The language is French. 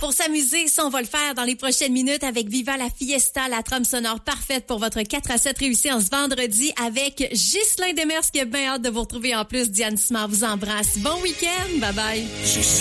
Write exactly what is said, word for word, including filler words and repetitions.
Pour s'amuser, ça, on va le faire dans les prochaines minutes avec Viva la Fiesta, la trame sonore parfaite pour votre quatre à sept réussi en ce vendredi avec Ghislain Demers qui a bien hâte de vous retrouver en plus. Diane Simard vous embrasse. Bon week-end. Bye bye.